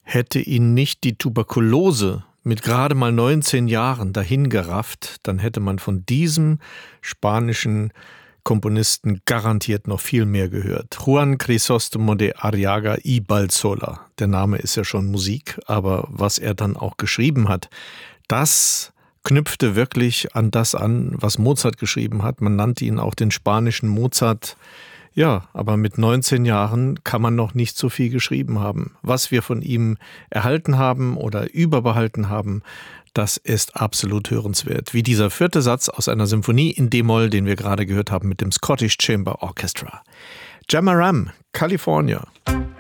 Hätte ihn nicht die Tuberkulose mit gerade mal 19 Jahren dahingerafft, dann hätte man von diesem spanischen Komponisten garantiert noch viel mehr gehört. Juan Crisóstomo de Arriaga y Balzola. Der Name ist ja schon Musik, aber was er dann auch geschrieben hat, das knüpfte wirklich an das an, was Mozart geschrieben hat. Man nannte ihn auch den spanischen Mozart. Ja, aber mit 19 Jahren kann man noch nicht so viel geschrieben haben. Was wir von ihm erhalten haben oder überbehalten haben, das ist absolut hörenswert. Wie dieser 4. Satz aus einer Symphonie in D-Moll, den wir gerade gehört haben mit dem Scottish Chamber Orchestra. Jamaram, California.